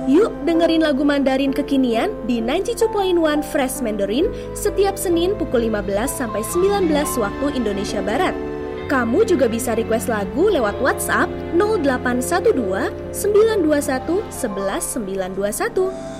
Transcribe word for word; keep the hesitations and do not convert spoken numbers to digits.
Yuk dengerin lagu Mandarin kekinian di sembilan puluh dua koma satu Fresh Mandarin setiap Senin pukul lima belas sampai sembilan belas waktu Indonesia Barat. Kamu juga bisa request lagu lewat WhatsApp nol delapan satu dua sembilan dua satu satu satu sembilan dua satu.